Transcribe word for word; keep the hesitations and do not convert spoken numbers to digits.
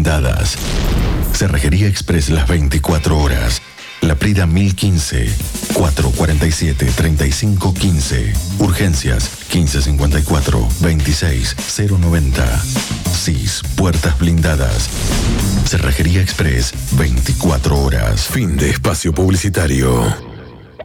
blindadas. Cerrajería Express las veinticuatro horas. La Prida mil quince, cuatrocientos cuarenta y siete, treinta y cinco quince. Urgencias quince cincuenta y cuatro, veintiséis cero noventa. S I S Puertas Blindadas. Cerrajería Express veinticuatro horas. Fin de espacio publicitario.